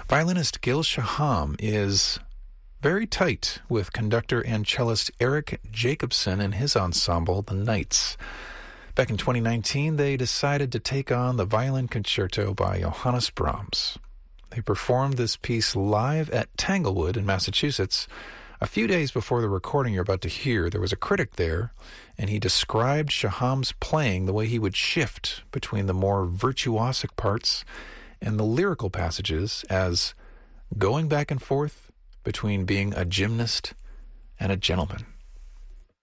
Violinist Gil Shaham is very tight with conductor and cellist Eric Jacobson and his ensemble, the Knights. Back in 2019, they decided to take on the Violin Concerto by Johannes Brahms. They performed this piece live at Tanglewood in Massachusetts. A few days before the recording you're about to hear, there was a critic there, and he described Shaham's playing, the way he would shift between the more virtuosic parts and the lyrical passages, as going back and forth between being a gymnast and a gentleman.